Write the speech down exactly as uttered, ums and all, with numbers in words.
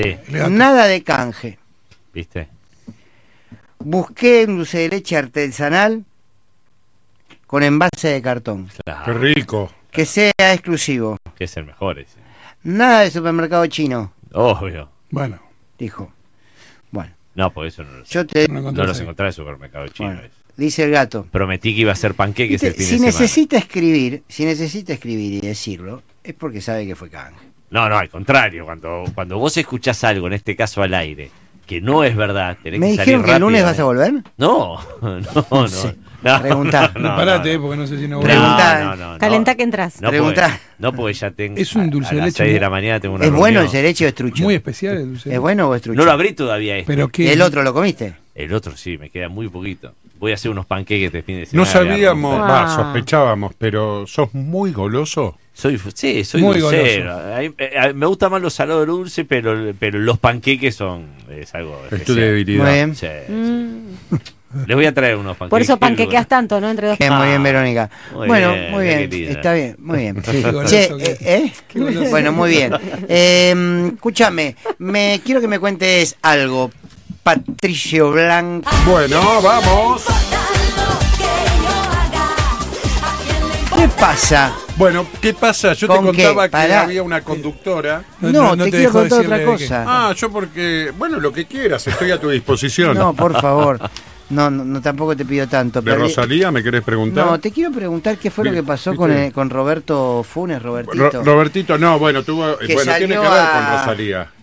Sí. Nada de canje. ¿Viste? Busqué un dulce de leche artesanal con envase de cartón. Claro. Qué rico. Que sea exclusivo. Que es el mejor ese. Nada de supermercado chino, Obvio. Bueno, dijo. Bueno, No, por eso no los, yo te... no no encontrás los ahí. encontré en el supermercado chino. Bueno, dice el gato. Prometí que iba a hacer panqueques Viste, el fin si de semana. necesita escribir, si necesita escribir y decirlo, es porque sabe que fue canje. No, no, al contrario. Cuando, cuando vos escuchás algo, en este caso al aire, que no es verdad, tenés ¿Me que salir dijeron que el rápido. lunes vas a volver? No, no, no. Sí. no Preguntá. no, no, parate, no. porque no sé si no No, voy a... Preguntá. no, no, no. Calentá que entras. No, Preguntá. porque, no porque ya tengo. Es un dulce a, a de las leche seis de muy- la mañana tengo una ¿Es bueno el reunión. derecho o es trucho? Muy especial el dulce de ¿Es leche. bueno o es trucho? No lo abrí todavía este. Pero qué... ¿El otro lo comiste? El otro sí, me queda muy poquito. Voy a hacer unos panqueques de fin de No semana. voy a sabíamos, romper. va, Ah. sospechábamos, pero sos muy goloso. Soy, sí, soy Muy dulcero. A mí, eh, a mí me gusta más los salados dulces, pero, pero los panqueques son es algo Es tu especial. debilidad. Muy bien. Sí, sí. Mm. Les voy a traer unos panqueques. Por eso panquequeas tanto, ¿no? Entre dos. Que muy bien, Verónica. Muy bueno, bien, muy qué bien. querida. Está bien, muy bien. Qué goloso Che, que eh, es. ¿eh? Qué goloso. Bueno, muy bien. Eh, escúchame, me quiero que me cuentes algo, Patricio Blanco. Bueno, vamos. ¿Qué pasa? Bueno, ¿qué pasa? Yo te ¿Con qué? contaba que Pará. había una conductora. No, No, no, no te, te quiero dejo contar otra decirle que- cosa. Ah, yo porque, bueno, lo que quieras, estoy a tu disposición. No, por favor. No, no, no, tampoco te pido tanto. ¿De pero- Rosalía me querés preguntar? No, te quiero preguntar qué fue lo Mira, que pasó ¿viste? con, eh, con Roberto Funes, Robertito. Ro- Robertito, no, bueno, tuvo, Que bueno, tiene que salió ver a- con Rosalía.